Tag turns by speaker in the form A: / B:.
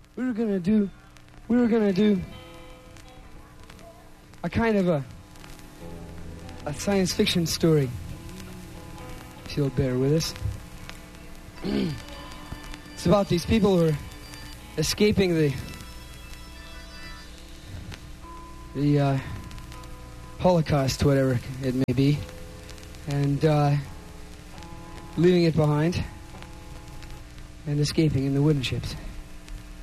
A: we were gonna do a kind of a science fiction story. If you'll bear with us. It's about these people who are escaping the Holocaust, whatever it may be, and leaving it behind and escaping in the wooden ships.